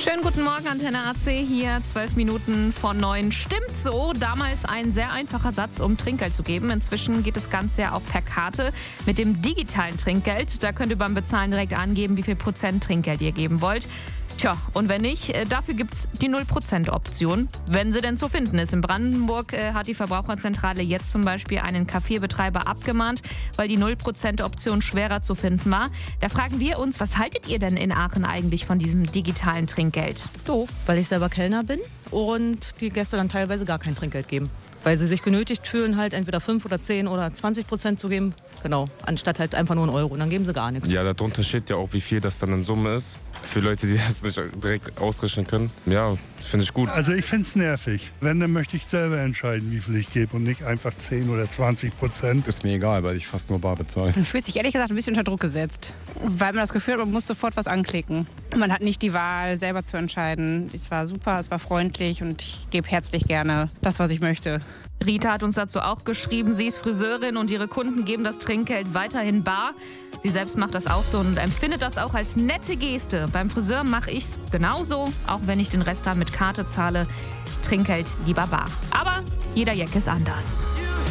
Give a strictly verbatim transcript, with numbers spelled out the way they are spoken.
Schönen guten Morgen, Antenne A C hier, zwölf Minuten vor neun. Stimmt so, damals ein sehr einfacher Satz, um Trinkgeld zu geben. Inzwischen geht das Ganze ja auch per Karte mit dem digitalen Trinkgeld. Da könnt ihr beim Bezahlen direkt angeben, wie viel Prozent Trinkgeld ihr geben wollt. Tja, und wenn nicht, äh, dafür gibt's die null Prozent Option, wenn sie denn zu finden ist. In Brandenburg äh, hat die Verbraucherzentrale jetzt zum Beispiel einen Kaffeebetreiber abgemahnt, weil die null Prozent Option schwerer zu finden war. Da fragen wir uns, was haltet ihr denn in Aachen eigentlich von diesem digitalen Trinkgeld? Doof, weil ich selber Kellner bin und die Gäste dann teilweise gar kein Trinkgeld geben. Weil sie sich genötigt fühlen, halt entweder fünf oder zehn oder zwanzig Prozent zu geben. Genau, anstatt halt einfach nur einen Euro. Und dann geben sie gar nichts. Ja, darunter steht ja auch, wie viel das dann in Summe ist. Für Leute, die das nicht direkt ausrechnen können. Ja, finde ich gut. Also ich finde es nervig. Wenn, dann möchte ich selber entscheiden, wie viel ich gebe und nicht einfach zehn oder zwanzig Prozent. Ist mir egal, weil ich fast nur bar bezahle. Man fühlt sich ehrlich gesagt ein bisschen unter Druck gesetzt, weil man das Gefühl hat, man muss sofort was anklicken. Man hat nicht die Wahl, selber zu entscheiden. Es war super, es war freundlich und ich gebe herzlich gerne das, was ich möchte. Rita hat uns dazu auch geschrieben, sie ist Friseurin und ihre Kunden geben das Trinkgeld weiterhin bar. Sie selbst macht das auch so und empfindet das auch als nette Geste. Beim Friseur mache ich es genauso, auch wenn ich den Rest dann mit Karte zahle. Trinkgeld lieber bar. Aber jeder Jack ist anders.